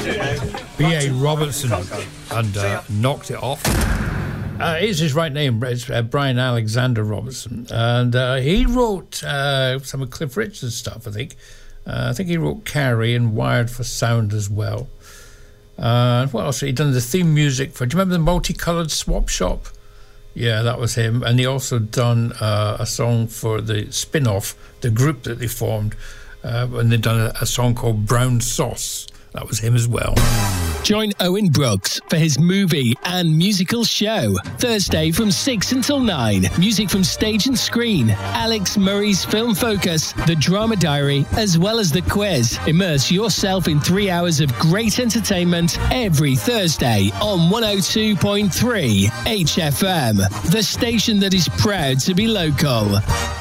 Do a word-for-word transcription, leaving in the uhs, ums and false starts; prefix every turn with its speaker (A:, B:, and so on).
A: B A Robertson, and uh, Knocked It Off. Uh, it's his right name. It's uh, Brian Alexander Robertson, and uh, he wrote uh, some of Cliff Richard's stuff. I think. Uh, I think he wrote Carrie and Wired for Sound as well. Uh, what else? He done the theme music for. Do you remember the Multicolored Swap Shop? Yeah, that was him. And he also done uh, a song for the spin-off, the group that they formed, uh, and they done a, a song called Brown Sauce. That was him as well.
B: Join Owen Brooks for his movie and musical show. Thursday from six until nine. Music from stage and screen. Alex Murray's Film Focus, The Drama Diary, as well as the quiz. Immerse yourself in three hours of great entertainment every Thursday on one oh two point three H F M. The station that is proud to be local.